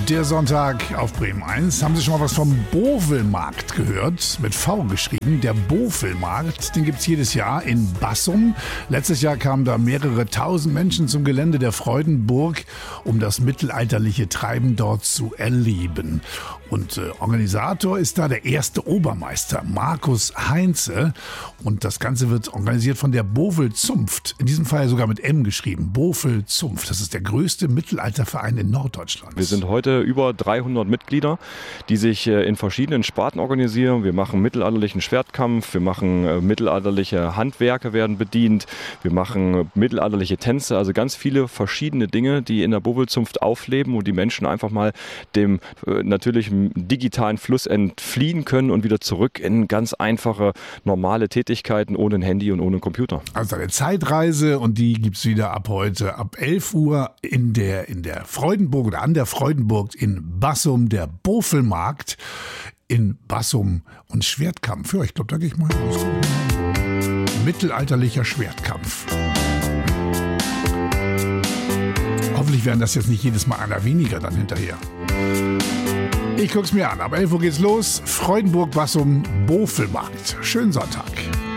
Der Sonntag auf Bremen 1. Haben Sie schon mal was vom Bovelmarkt gehört? Mit V geschrieben. Der Bovelmarkt, den gibt es jedes Jahr in Bassum. Letztes Jahr kamen da mehrere tausend Menschen zum Gelände der Freudenburg, um das mittelalterliche Treiben dort zu erleben. Und Organisator ist da der erste Obermeister, Markus Heinze. Und das Ganze wird organisiert von der Bovel-Zunft. In diesem Fall sogar mit M geschrieben. Bovel-Zunft. Das ist der größte Mittelalterverein in Norddeutschland. Wir sind heute über 300 Mitglieder, die sich in verschiedenen Sparten organisieren. Wir machen mittelalterlichen Schwertkampf, wir machen mittelalterliche Handwerke werden bedient, wir machen mittelalterliche Tänze, also ganz viele verschiedene Dinge, die in der Bovel-Zunft aufleben und die Menschen einfach mal dem natürlichen digitalen Fluss entfliehen können und wieder zurück in ganz einfache, normale Tätigkeiten ohne ein Handy und ohne Computer. Also eine Zeitreise und die gibt's wieder ab heute ab 11 Uhr in der Freudenburg oder an der Freudenburg in Bassum, der Bovelmarkt in Bassum und Schwertkampf. Ja, ich glaube, da gehe ich mal hin. Mittelalterlicher Schwertkampf. Hoffentlich werden das jetzt nicht jedes Mal einer weniger dann hinterher. Ich guck's mir an. Ab 11 Uhr geht's los. Freudenburg, Bassum, Bovelmarkt. Schönen Sonntag.